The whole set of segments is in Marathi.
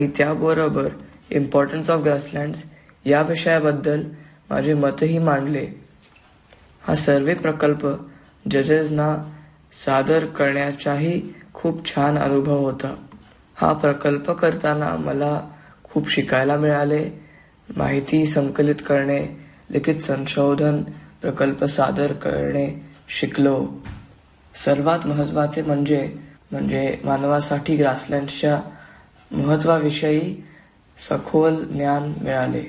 त्याबरोबर इम्पॉर्टन्स ऑफ ग्रासलँड्स या विषयाबद्दल माझे मतही मांडले. हा सर्वे प्रकल्प जजेसना सादर करण्याचाही खूप छान अनुभव होता. हा प्रकल्प करताना मला खूप शिकायला मिळाले. माहिती संकलित करणे, लिखित संशोधन प्रकल्प सादर करणे शिकलो. सर्वात महत्त्वाचे म्हणजे मानवासाठी ग्रासलँड्सच्या महत्त्वाविषयी सखोल ज्ञान मिळाले.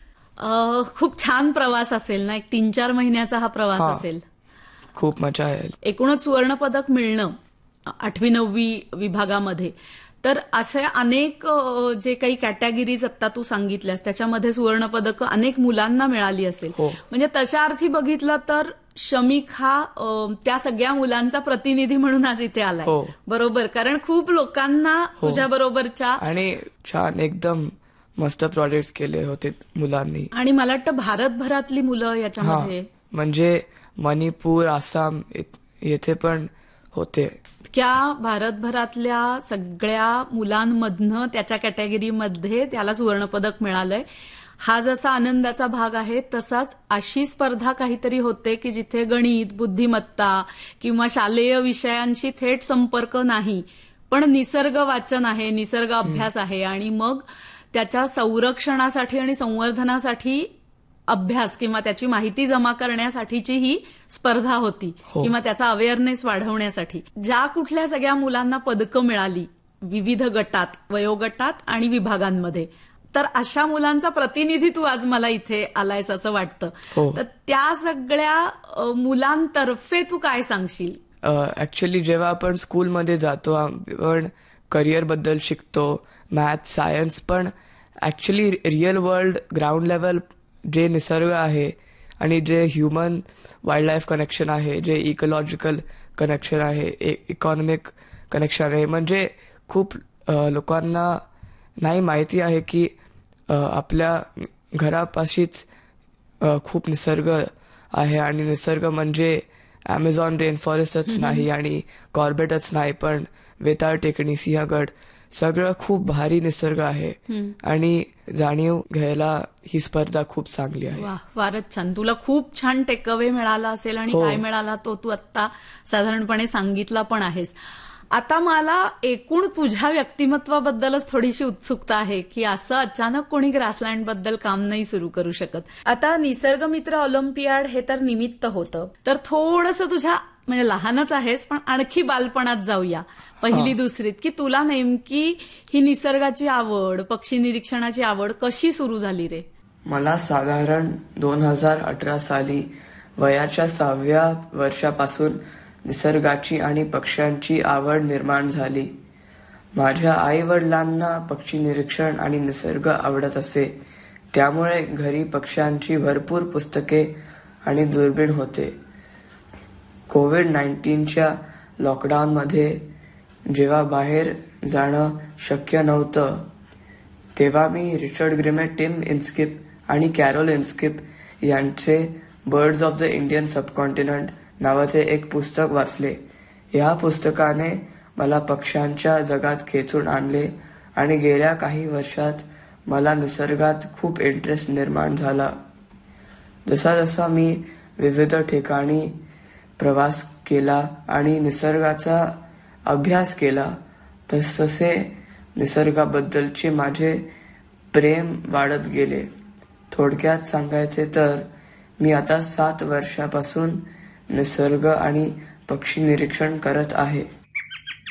खूप छान प्रवास असेल ना, एक 3-4 महिन्याचा हा प्रवास असेल. खूप मजा येईल. एकूणच सुवर्णपदक मिळणं 8वी-9वी विभागामध्ये, तर असे अनेक जे काही कॅटेगरीज आता तू सांगितल्यास त्याच्यामध्ये सुवर्णपदक अनेक मुलांना मिळाली असेल. म्हणजे तशा अर्थी बघितलं तर शमीक हा त्या सगळ्या मुलांचा प्रतिनिधी म्हणून आज इथे आलाय. बरोबर, कारण खूप लोकांना तुझ्या बरोबरच्या आणि छान एकदम मस्त प्रोजेक्ट केले होते मुलांनी. आणि मला वाटतं भारतभरातली मुलं याच्यामध्ये, म्हणजे मणिपूर, आसाम येथे पण होते. त्या भारतभरातल्या सगळ्या मुलांमधनं त्याच्या कॅटेगरीमध्ये त्याला सुवर्णपदक मिळालंय. हा जसा आनंदाचा भाग आहे, तसाच अशी स्पर्धा काहीतरी होते की जिथे गणित, बुद्धिमत्ता किंवा शालेय विषयांशी थेट संपर्क नाही, पण निसर्ग वाचन आहे, निसर्ग अभ्यास आहे, आणि मग त्याच्या संरक्षणासाठी आणि संवर्धनासाठी अभ्यास किंवा त्याची माहिती जमा करण्यासाठीची ही स्पर्धा होती, किंवा त्याचा अवेअरनेस वाढवण्यासाठी. ज्या कुठल्या सगळ्या मुलांना पदकं मिळाली विविध गटात, वयोगटात आणि विभागांमध्ये, तर अशा मुलांचा प्रतिनिधी तू आज मला इथे आलायस असं वाटतं. तर त्या सगळ्या मुलांतर्फे तू काय सांगशील? ऍक्च्युली जेव्हा आपण स्कूलमध्ये जातो, आपण करिअर बद्दल शिकतो, मॅथ्स, सायन्स, पण actually real world ground level जे निसर्ग आहे आणि जे ह्युमन वाईल्ड लाईफ कनेक्शन आहे, जे इकोलॉजिकल कनेक्शन आहे, इकॉनॉमिक कनेक्शन आहे, म्हणजे खूप लोकांना नाही माहिती आहे की आपल्या घरापाशीच खूप निसर्ग आहे. आणि निसर्ग म्हणजे ॲमेझॉन रेन फॉरेस्टच नाही आणि कॉर्बेटच नाही, पण वेताळ टेकडी, सिंहगड, सगळं खूप भारी निसर्ग आहे. आणि जाणीव घ्यायला ही स्पर्धा खूप चांगली आहे. वाह, फारच छान. तुला खूप छान टेकअवे मिळाला असेल, आणि काय मिळाला तो तू आत्ता साधारणपणे सांगितला पण आहेस. आता मला एकूण तुझ्या व्यक्तिमत्वाबद्दलच थोडीशी उत्सुकता आहे की असं अचानक कोणी ग्रासलँड बद्दल काम नाही सुरू करू शकत. आता निसर्गमित्र ऑलिम्पियाड हे तर निमित्त होतं, तर थोडंसं तुझ्या, म्हणजे लहानच आहेस पण आणखी बालपणात जाऊया, 1ली-2रीत, की तुला नेमकी ही निसर्गाची आवड, पक्षी निरीक्षणाची आवड कशी सुरू झाली रे? मला साधारण 2018 साली वयाच्या 6व्या वर्षापासून निसर्गाची आणि पक्ष्यांची आवड निर्माण झाली. माझ्या आई वडिलांना पक्षी निरीक्षण आणि निसर्ग आवडत असे, त्यामुळे घरी पक्ष्यांची भरपूर पुस्तके आणि दुर्बीण होते. कोविड-19च्या लॉकडाऊनमध्ये जेव्हा बाहेर जाणं शक्य नव्हतं, तेव्हा मी रिचर्ड ग्रिमेट, टिम इन्स्किप आणि कॅरोल इन्स्किप यांचे birds of the Indian subcontinent नावाचे एक पुस्तक वाचले. या पुस्तकाने मला पक्ष्यांच्या जगात खेचून आणले आणि गेल्या काही वर्षात मला निसर्गात खूप इंटरेस्ट निर्माण झाला. जसा जसा मी विविध ठिकाणी प्रवास केला आणि निसर्गाचा अभ्यास केला, तसतसे निसर्गाबद्दलचे माझे प्रेम वाढत गेले. थोडक्यात सांगायचे तर मी आता 7 वर्षापासून निसर्ग आणि पक्षी निरीक्षण करत आहे.